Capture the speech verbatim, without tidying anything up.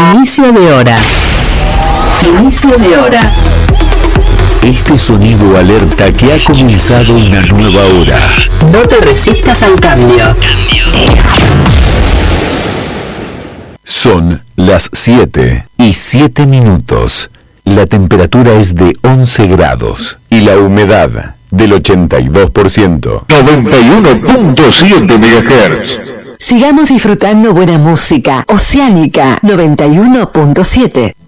Inicio de hora. Inicio de hora. Este sonido alerta que ha comenzado una nueva hora. No te resistas al cambio. Son las siete y siete minutos. La temperatura es de once grados y la humedad del ochenta y dos por ciento. noventa y uno punto siete megahertz. Sigamos disfrutando buena música. Oceánica noventa y uno punto siete.